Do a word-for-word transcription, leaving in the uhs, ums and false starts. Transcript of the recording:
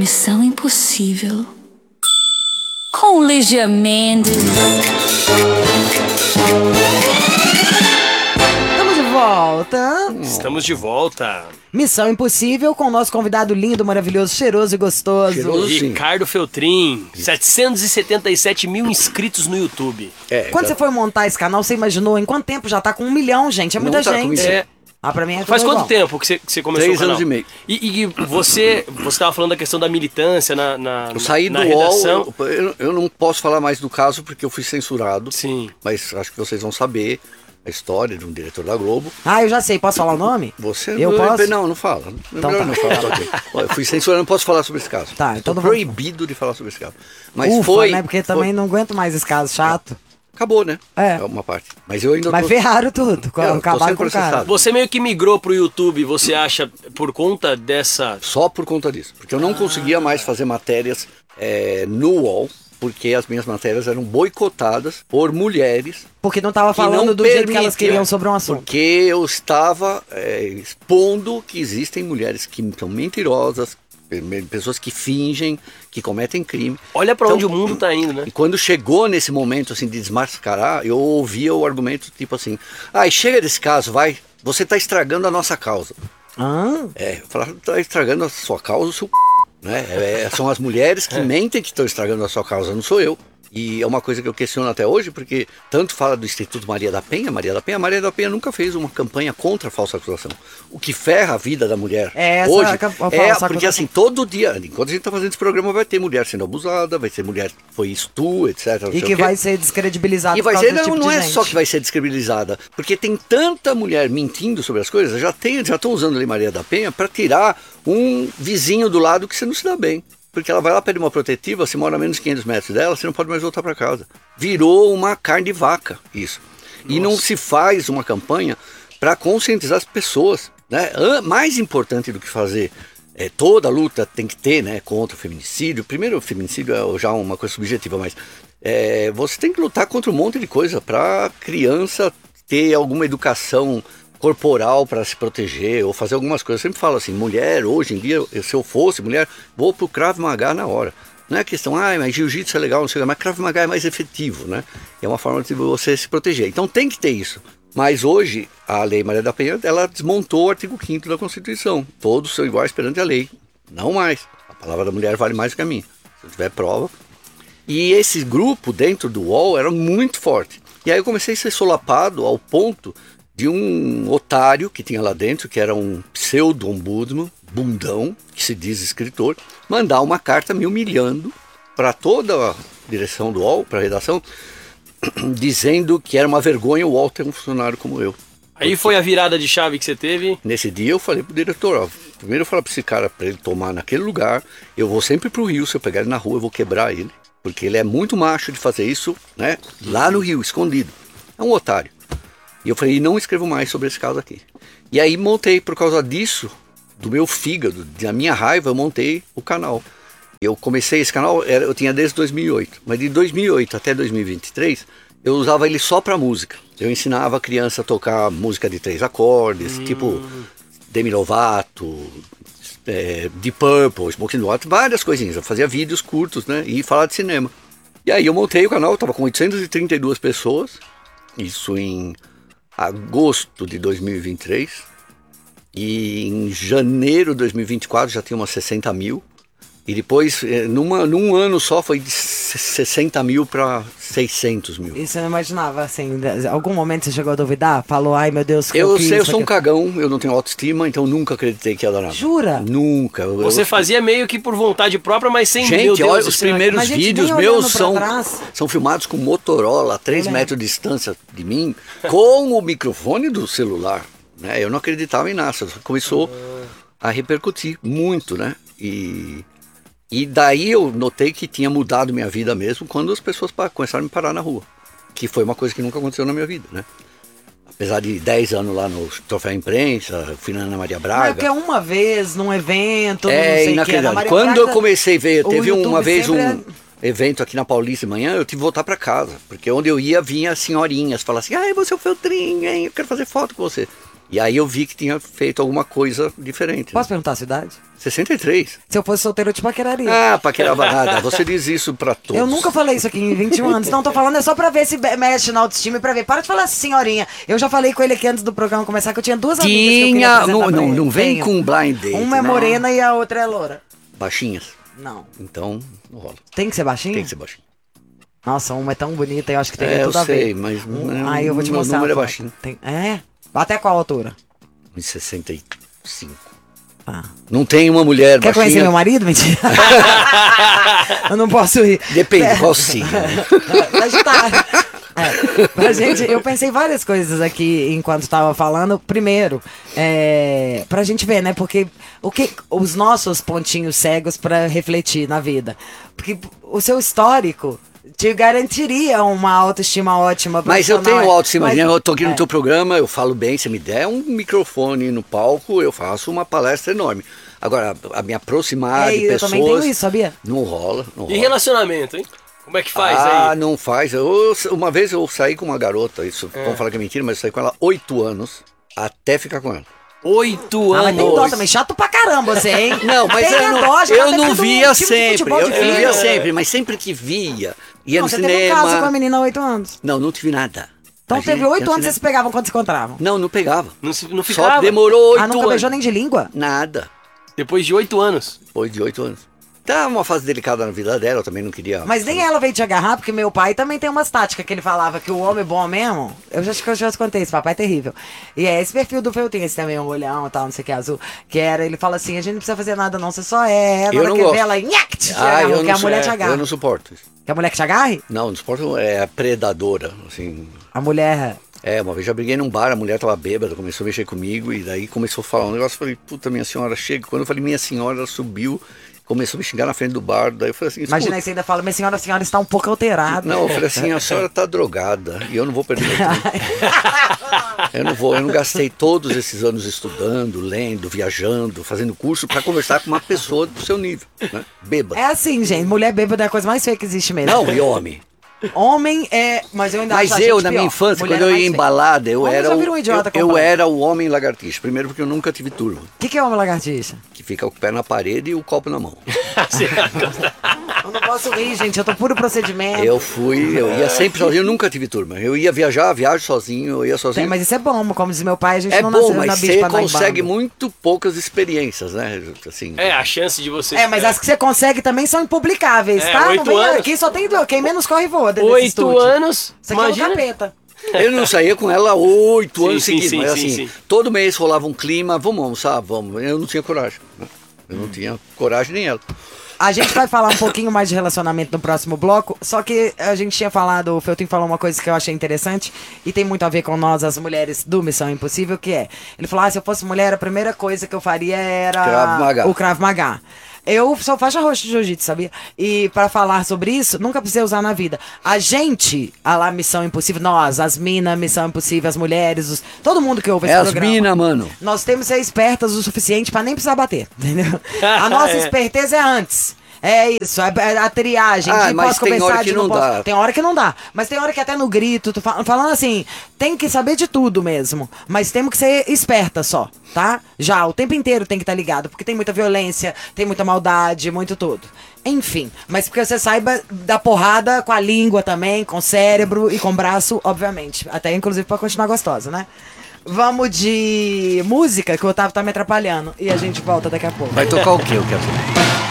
Missão Impossível com Lígia Mendes. Estamos de volta. Estamos de volta. Missão Impossível com o nosso convidado lindo, maravilhoso, cheiroso e gostoso. Cheiroso, sim. Ricardo Feltrin, setecentos e setenta e sete mil inscritos no YouTube. É, Quando já... você foi montar esse canal, você imaginou em quanto tempo? Já tá com um milhão, gente. É muita Não tá com gente. milhão. É, Ah, pra mim é faz tudo quanto igual. tempo que você, que você começou Três o canal? anos e meio. E, e você, você tava falando da questão da militância na, na, Eu saí na do U O redação. L, eu, eu, eu não posso falar mais do caso porque eu fui censurado. Sim. Mas acho que vocês vão saber a história de um diretor da Globo. Ah, eu já sei. Posso falar o nome? Você Eu não, posso? Não, não fala. É Então melhor tá. não falar. aqui. Eu fui censurado, não posso falar sobre esse caso. Tá, então Tô não vamos- proibido de falar sobre esse caso. Mas Ufa, foi. né? Porque foi- também não aguento mais esse caso chato. Acabou, né? É. uma parte. Mas eu ainda Mas tô... ferraram tudo. Eu tô Acabaram sendo com o cara. processado. Você meio que migrou pro YouTube, você acha, por conta dessa... Só por conta disso. Porque eu não conseguia mais fazer matérias é, no U O L, porque as minhas matérias eram boicotadas por mulheres. Porque não tava que falando não do jeito que elas permitiam, queriam sobre um assunto. Porque eu estava é, expondo que existem mulheres que são mentirosas, pessoas que fingem, que cometem crime. Olha pra Então, onde o mundo tá indo, né? E quando chegou nesse momento assim de desmascarar, eu ouvia o argumento tipo assim: ai, chega desse caso, vai, você está estragando a nossa causa. Ah, É, eu falava, tá estragando a sua causa, o seu c... né? É, são as mulheres que mentem que estão estragando a sua causa, não sou eu. E é uma coisa que eu questiono até hoje, porque tanto fala do Instituto Maria da Penha, Maria da Penha, Maria da Penha nunca fez uma campanha contra a falsa acusação. O que ferra a vida da mulher É essa hoje a ca- a falsa é acusação. porque assim, todo dia, enquanto a gente está fazendo esse programa, vai ter mulher sendo abusada, vai ter mulher que foi estu, etcétera. não e sei que o quê. vai ser descredibilizado E por vai causa ser, desse não, tipo não de é gente. só que vai ser descredibilizada, porque tem tanta mulher mentindo sobre as coisas, já tem, já estão usando a Lei Maria da Penha para tirar um vizinho do lado que você não se dá bem. Porque ela vai lá pedir uma protetiva, você mora a menos de quinhentos metros dela, você não pode mais voltar para casa. Virou uma carne de vaca isso. E não se faz uma campanha para conscientizar as pessoas, né? Ah, mais importante do que fazer é, toda a luta tem que ter, né, contra o feminicídio. Primeiro, o feminicídio é já uma coisa subjetiva, mas é, você tem que lutar contra um monte de coisa para a criança ter alguma educação corporal para se proteger ou fazer algumas coisas. Eu sempre falo assim, mulher, hoje em dia, se eu fosse mulher, vou pro Krav Maga na hora. Não é questão, ah, mas jiu-jitsu é legal, não sei o que, mas Krav Maga é mais efetivo, né? É uma forma de você se proteger. Então tem que ter isso. Mas hoje, a Lei Maria da Penha, ela desmontou o artigo quinto da Constituição. Todos são iguais perante a lei. Não mais. A palavra da mulher vale mais do que a minha. Se eu tiver prova. E esse grupo dentro do U O L era muito forte. E aí eu comecei a ser solapado ao ponto de um otário que tinha lá dentro, que era um pseudo-ombudsman, bundão, que se diz escritor, mandar uma carta me humilhando para toda a direção do U O L, para a redação, dizendo que era uma vergonha o U O L ter um funcionário como eu. Aí foi a virada de chave que você teve. Nesse dia eu falei pro diretor, ó, primeiro eu falei para esse cara, para ele tomar naquele lugar, eu vou sempre pro Rio, se eu pegar ele na rua eu vou quebrar ele, porque ele é muito macho de fazer isso, né, lá no Rio, escondido. É um otário. E eu falei, não escrevo mais sobre esse caso aqui. E aí montei, por causa disso, do meu fígado, da minha raiva, eu montei o canal. Eu comecei esse canal, eu tinha desde dois mil e oito, mas de dois mil e oito até dois mil e vinte e três, eu usava ele só para música. Eu ensinava a criança a tocar música de três acordes, hum. tipo Demi Lovato, é, Deep Purple, Smoking Water, várias coisinhas. Eu fazia vídeos curtos, né, e falar de cinema. E aí eu montei o canal, eu tava com oitocentas e trinta e duas pessoas, isso em agosto de dois mil e vinte e três, e em janeiro de dois mil e vinte e quatro já tinha umas sessenta mil, e depois numa, num ano só foi de sessenta mil para seiscentos mil. E você não imaginava, assim, em algum momento você chegou a duvidar? Falou, ai meu Deus, que eu, eu quis, sei, eu sou um aqui... cagão, eu não tenho autoestima, então nunca acreditei que ia dar nada. Jura? Nunca. Eu, Você eu... fazia meio que por vontade própria, mas sem Gente, meu Deus, olha, os primeiros Mas, gente, vídeos nem meus olhando pra são, trás. são filmados com Motorola a três metros de distância de mim, com o microfone do celular. Né? Eu não acreditava em nada, começou a repercutir muito, né? E, e daí eu notei que tinha mudado minha vida mesmo quando as pessoas começaram a me parar na rua. Que foi uma coisa que nunca aconteceu na minha vida, né? Apesar de dez anos lá no Troféu Imprensa, fui na Ana Maria Braga. É porque uma vez, num evento, é não sei o que. inacreditável. Quando eu comecei a ver, teve YouTube uma vez um é... evento aqui na Paulista de manhã, eu tive que voltar para casa. Porque onde eu ia, vinha senhorinhas, falavam assim, ai, você é o Feltrin, hein? Eu quero fazer foto com você. E aí eu vi que tinha feito alguma coisa diferente. Posso perguntar a sua idade? sessenta e três. Se eu fosse solteiro, eu te paqueraria. Ah, paquerava nada. Você diz isso pra todos. Eu nunca falei isso aqui em vinte e um anos. Não, tô falando é só pra ver se be- mexe na autoestima e pra ver. Para de falar senhorinha. Eu já falei com ele aqui antes do programa começar que eu tinha duas amigas que eu queria Tinha. apresentar Não, pra não, ele. não vem Tenho. com blind date. Uma é não. morena e a outra é loura. Baixinhas. Não. Então, não rola. Tem que ser baixinho? Tem que ser baixinho. Nossa, uma é tão bonita, eu acho que tem É, eu tudo a ver. sei, mas Um, eu- aí eu vou te meu mostrar. número a é foto. baixinho. Tem- É? Até qual altura? Em sessenta e cinco. Ah. Não tem uma mulher Quer baixinha. conhecer meu marido? Mentira. Eu não posso rir. Depende, É. qual signo. Sagitário. É, pra gente, eu pensei várias coisas aqui enquanto tava falando. Primeiro, é, pra gente ver, né? Porque o que os nossos pontinhos cegos pra refletir na vida. Porque o seu histórico te garantiria uma autoestima ótima. Mas eu profissional. tenho autoestima, Mas- eu tô aqui no é. teu programa, eu falo bem, se me der um microfone no palco, eu faço uma palestra enorme. Agora, a me aproximar É, de eu pessoas... também tenho isso, sabia? Não rola, não rola. E relacionamento, hein? Como é que faz ah, aí? não faz. Eu, uma vez eu saí com uma garota, isso, É. vamos falar que é mentira, mas eu saí com ela oito anos, até ficar com ela. Oito Ah, anos. mas tem dó também, chato pra caramba você, hein? Não, mas Tem eu a não, dó, já eu tá não tendo um via time de sempre, futebol eu, de eu filho. via sempre, mas sempre que via, ia Não, no você cinema... teve um caso com a menina há oito anos. Não, não tive nada. Então A teve gente ia oito no anos, vocês se cinema. pegavam quando se encontravam. Não, não pegava. Não, se- não Só ficava? demorou oito Ah, nunca anos. beijou nem de língua? Nada. Depois de oito anos. Depois de oito anos. Tá uma fase delicada na vida dela, eu também não queria... Mas nem ela veio te agarrar, porque meu pai também tem umas táticas que ele falava que o homem bom mesmo. Eu já acho que eu já te contei, esse papai é terrível. E é esse perfil do Feltinho, esse também, um olhão e tal, não sei o que, azul. Que era, ele fala assim: a gente não precisa fazer nada, não, você só é. Na Eu hora não que gosto. vê ela, nhac, te Ah, agarra, eu que não a mulher sou- te agarra. Eu não suporto isso. Que a mulher que te agarre? Não, não suporto, é predadora, assim... A mulher. É, uma vez já briguei num bar, a mulher tava bêbada, começou a mexer comigo, e daí começou a falar um negócio, eu falei, puta, minha senhora, chega. Quando eu falei, minha senhora, ela subiu, começou a me xingar na frente do bar, daí eu falei assim, Imagina escuta. aí, você ainda fala: minha senhora, a senhora está um pouco alterada. Não, eu falei assim, a senhora tá drogada, e eu não vou perder meu tempo. Eu não vou, eu não gastei todos esses anos estudando, lendo, viajando, fazendo curso pra conversar com uma pessoa do seu nível, né? Bêbada. É assim, gente, mulher bêbada é a coisa mais feia que existe mesmo. Não, e homem. Homem é. Mas eu ainda Mas acho a eu, gente na minha pior. infância, Mulher quando é eu mais ia em feia. balada, eu Homem era, já o, vira um idiota eu, eu completo. era o homem lagartixa. Primeiro porque eu nunca tive turma, O que, que é homem lagartixa? que fica com o pé na parede e o copo na mão. Eu não posso rir, gente, eu tô puro procedimento. Eu fui, eu ia sempre sozinho, eu nunca tive turma. Eu ia viajar, viajo sozinho, eu ia sozinho. Tem, mas isso é bom, como diz meu pai, a gente É não bom, nasceu na mas bicha você pra andar em consegue bando. muito poucas experiências, né? Assim, É, a chance de você... É, mas as que você consegue também são impublicáveis, É, tá? Não oito vem anos. aqui, só tem do- quem menos corre voa dentro desse Oito estúdio. anos, Isso aqui é imagina. um capeta. eu não saía com ela oito Sim, anos sim, seguidos, sim, mas sim, assim, sim. todo mês rolava um clima, vamos almoçar, vamos. Eu não tinha coragem, né? Eu não tinha coragem nem ela. A gente vai falar um pouquinho mais de relacionamento no próximo bloco, só que a gente tinha falado, o Feltin falou uma coisa que eu achei interessante e tem muito a ver com nós, as mulheres do Missão Impossível, que é, ele falou: ah, se eu fosse mulher, a primeira coisa que eu faria era Krav Maga. o Krav Maga. Eu sou faixa roxa de jiu-jitsu, sabia? E pra falar sobre isso, nunca precisei usar na vida. A gente, a lá Missão Impossível, nós, as minas, Missão Impossível, as mulheres, os- todo mundo que ouve É esse as programa. mina, mano. Nós temos que ser espertas o suficiente pra nem precisar bater, entendeu? A nossa É. esperteza é antes. É isso, é é a triagem. Ah, de mas posso tem conversar, hora que de não posso- dá. Tem hora que não dá. Mas tem hora que até no grito, tô fal- falando assim, tem que saber de tudo mesmo. Mas temos que ser esperta só, tá? Já, o tempo inteiro tem que estar ligado, porque tem muita violência, tem muita maldade, muito tudo. Enfim, mas porque você saiba dar porrada com a língua também, com o cérebro e com o braço, obviamente. Até inclusive pra continuar gostosa, né? Vamos de música, que o Otávio tá me atrapalhando. E a gente volta daqui a pouco. Vai tocar o quê, eu quero saber?